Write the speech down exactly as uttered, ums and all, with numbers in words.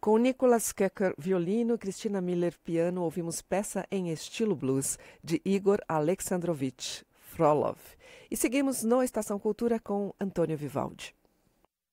Com Nicholas Kecker, violino, Cristina Miller, piano, ouvimos peça em estilo blues, de Igor Alexandrovich Frolov. E seguimos no Estação Cultura com Antônio Vivaldi.